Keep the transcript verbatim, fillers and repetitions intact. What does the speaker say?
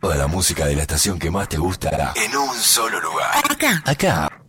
Toda la música de la estación que más te gusta en un solo lugar. Acá. Acá.